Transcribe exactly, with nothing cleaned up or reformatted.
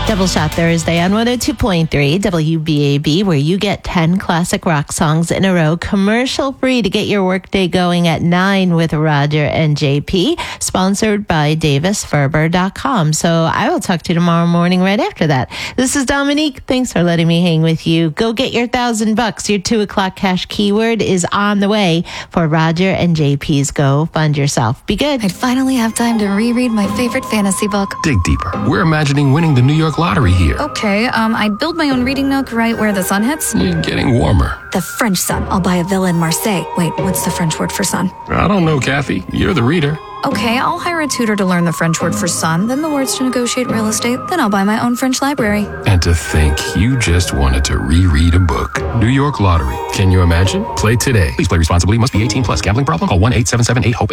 Double Shot Thursday on one oh two point three W B A B, where you get ten classic rock songs in a row, commercial free, to get your workday going at nine with Roger and J P, sponsored by Davis Ferber dot com. So I will talk to you tomorrow morning right after that. This is Dominique. Thanks for letting me hang with you. Go get your thousand bucks. Your two o'clock cash keyword is on the way for Roger and J P's Go Fund Yourself. Be good. I'd finally have time to reread my favorite fantasy book. Dig deeper. We're imagining winning the New York lottery here. Okay, um, I'd build my own reading nook right where the sun hits. It's getting warmer. The French sun. I'll buy a villa in Marseille. Wait, what's the French word for sun? I don't know, Kathy. You're the reader. Okay, I'll hire a tutor to learn the French word for sun, then the words to negotiate real estate, then I'll buy my own French library. And to think you just wanted to reread a book. New York Lottery. Can you imagine? Play today. Please play responsibly. Must be eighteen plus. Gambling problem? Call one eight seven seven eight HOPE.